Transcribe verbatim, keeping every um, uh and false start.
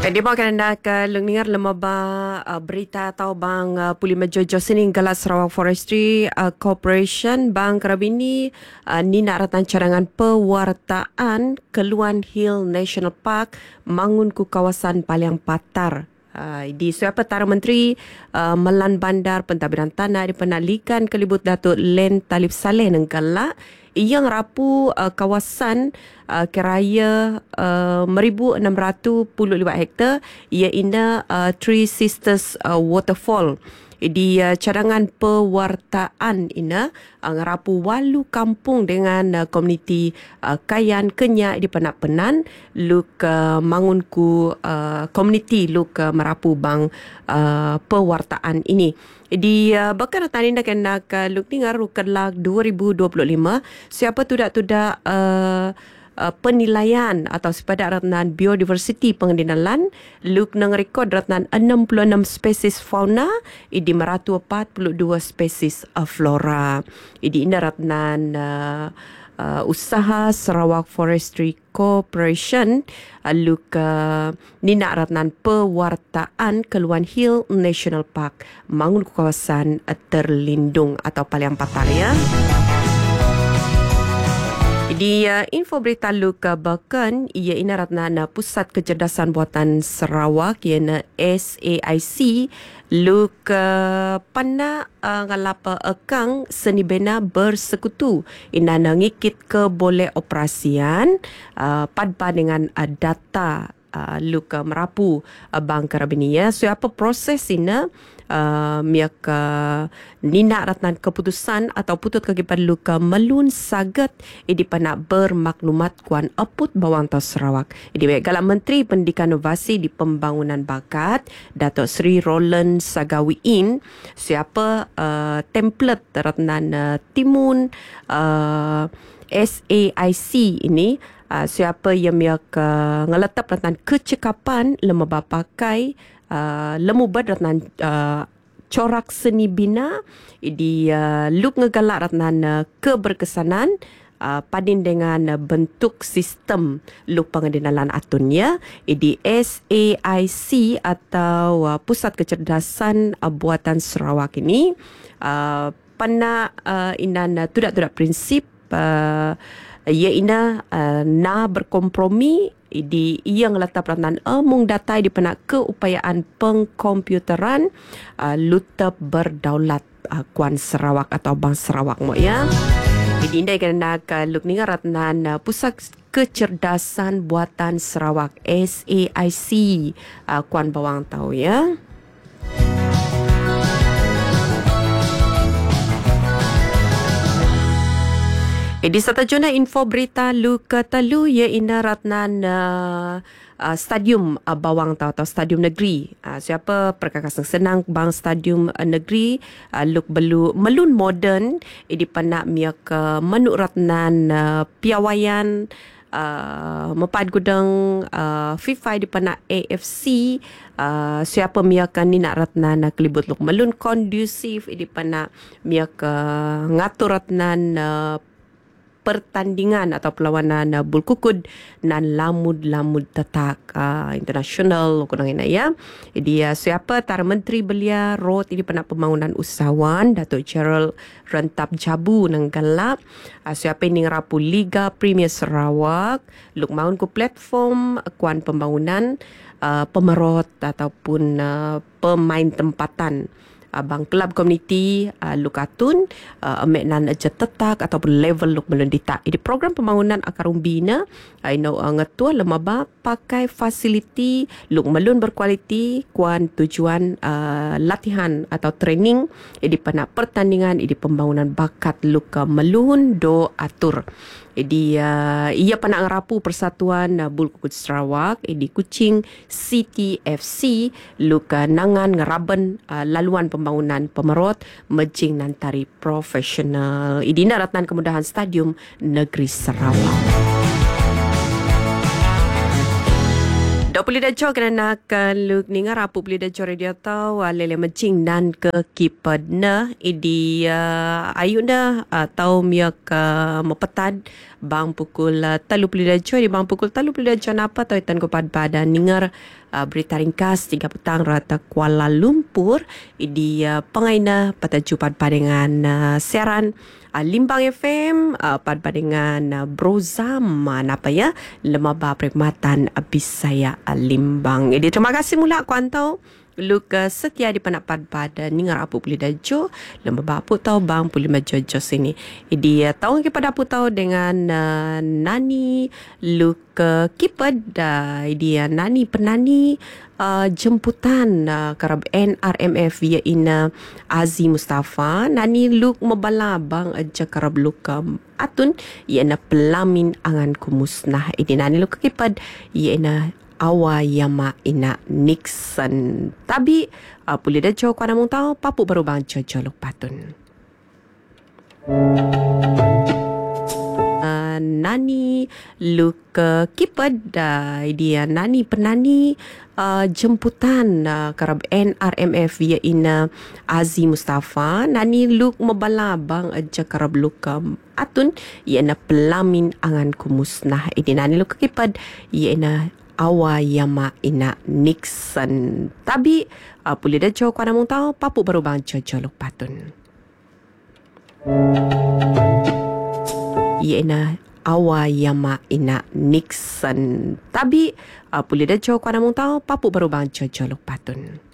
Di bawah kerana ke lengar lemaba uh, berita atau bang uh, Puli Mejojo sini Galat Sarawak Forestry uh, Corporation bang Kerabini uh, Nina Ratan cadangan pewartaan Keluan Hill National Park mangunku kawasan Paliang Patar. Uh, di Suya Petara Menteri uh, Melan Bandar Pentadbiran Tanah di Penalikan Kelibut Datuk Len Talib Saleh Nenggala yang rapu uh, kawasan uh, keraya uh, seribu enam ratus lima hektar iaitu uh, Three Sisters uh, Waterfall di uh, cadangan pewartaan ina uh, ngerapu walu kampung dengan uh, komuniti uh, Kayan Kenya di Penak Penan luk uh, mangunku uh, komuniti luk uh, merapu bang uh, pewartaan ini di uh, bakar taninda kena ke luk ningar rukelak dua ribu dua puluh lima siapa tidak-tidak uh, Uh, penilaian atau sepada ratnan biodiversiti pengendinalan luk nang rekod ratnan enam puluh enam spesies fauna idi meratu empat puluh dua spesies uh, flora idi inda ratnan uh, uh, usaha Sarawak Forestry Corporation uh, luk uh, nina ratnan pewartaan Keluan Hill National Park mangun kawasan uh, terlindung atau Paliang Patar ya. Di uh, info berita Luka Bakan, ia ina ratna Pusat Kecerdasan Buatan Sarawak iana S A I C Luka pana uh, ngalapa ekang seni bena bersekutu ina ngikit ke boleh operasian uh, padpa dengan uh, data uh, Luka merapu uh, Bang Kerabini ya. So apa proses ina Uh, miak uh, nina ratnan keputusan atau putut kagipan luka melun sagat idi panak bermaklumat kuan aput bawang tau Sarawak. Idi baik galak Menteri Pendidikan Inovasi di Pembangunan Bakat Datuk Seri Roland Sagawiin siapa uh, template ratnan uh, timun uh, S A I C ini uh, siapa yang miak uh, ngeletap ratnan kecekapan lemaba pakai Uh, lemu badratnan uh, corak seni bina di uh, luk ngegalak ratnan uh, keberkesanan uh, padin dengan uh, bentuk sistem luk pengendinalan atunnya di S A I C atau uh, Pusat Kecerdasan uh, Buatan Sarawak ini uh, pana uh, inan uh, tudak-tudak prinsip uh, iaitu uh, na berkompromi di yang letak peranan emung data di penak keupayaan pengkomputeran uh, lutap berdaulat uh, Kuan Sarawak atau Bang Sarawak mo ya. Jadi indai kena ke luk ninga ratnan uh, Pusat Kecerdasan Buatan Sarawak S A I C uh, Kuan Bawang tahu ya. Di setajuna info berita luka talu ia ina ratnan uh, uh, stadium uh, bawang tau atau stadium negeri. Uh, siapa perkakasan senang bang stadium uh, negeri uh, luk belu melun modern di panak miak uh, menuk ratnan uh, piawayan Uh, mepad gudang uh, FIFA di panak A F C uh, siapa miakan ni nak ratnan uh, kelibut luk melun kondusif di panak miak uh, ngatur ratnan uh, pertandingan atau perlawanan uh, bul kukud nan lamud-lamud tetak uh, internasional kunang ina ya. Jadi uh, siapa Tara Menteri Belia Road ini pernah pembangunan usahawan Datuk Gerald Rentap Jabu Nenggala uh, siapa ini ngerapu Liga Premier Sarawak luk maun ku platform uh, kuan pembangunan uh, pemerot ataupun uh, pemain tempatan abang kelab komuniti uh, Lukatun uh, amek nan aja tetak ataupun level luk melendita. Ini program pembangunan akar umbina I know uh, ngetua lemaba pakai fasiliti luk melun berkualiti kuan tujuan uh, latihan atau training di panak pertandingan di pembangunan bakat luk uh, melun do atur. Jadi uh, ia panak ngerapu Persatuan uh, Bul Kukud Sarawak di Kuching C T F C luka nangan ngeraben uh, laluan pembangunan pemerot mejing nantari profesional. Idi ratnan kemudahan Stadium Negeri Sarawak. Dok boleh dah jauh kerana kalau ningar apa boleh dah jauh radio tahu lele mejing dan ke kipadna idi uh, ayuna atau miak uh, mepetad bang pukul uh, tiga puluh darjah di bang pukul tiga puluh darjah apa tahu tan ko pada ningar uh, berita ringkas tiga petang rata Kuala Lumpur di uh, pengaina pada jupat dengan uh, siaran uh, Limbang F M uh, pada dengan uh, Brozam uh, napa ya lemaba perkhidmatan uh, Bisaya uh, Limbang. Jadi terima kasih mula ku antau Luk uh, setia di pendapat pada ningar apu pulih dajo lemba apu tahu bang pulih majojo sini. Jadi uh, tahu kepada apu tahu dengan uh, nani luk uh, kipad uh, dia nani penani uh, jemputan uh, kerab N R M F ya ina Azi Mustafa nani luk mebala bang aja kerab luk um, atun ya ina pelamin angan kumusnah. Ini nani luk kipad ya ina Awayama ina Nixon. Tapi uh, pulih dah jauh kuana mung tahu papu baru bang jolok patun. Uh, nani luk uh, kipad uh, dia nani penani uh, jemputan uh, kerab N R M F ya ina Azi Mustafa nani luk mebala bang aja kerab luk um, atun ya ina pelamin angan kumusnah. Ini nani luk kipad ya ina Awayama ina Nixon. Tapi uh, pulih dah jauh kuana mung tahu papu baru bang jolok patun. Ya ina Awayama ina Nixon. Tapi uh, pulih dah jauh kuana mung tahu papu baru bang jolok patun.